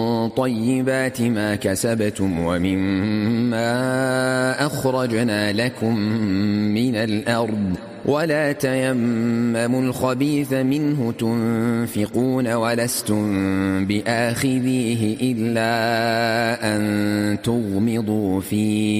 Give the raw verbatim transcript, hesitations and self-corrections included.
طيبات ما كسبتم ومما أخرجنا لكم من الأرض ولا تيمموا الخبيث منه تنفقون ولستم بآخذيه إلا أن تغمضوا فيه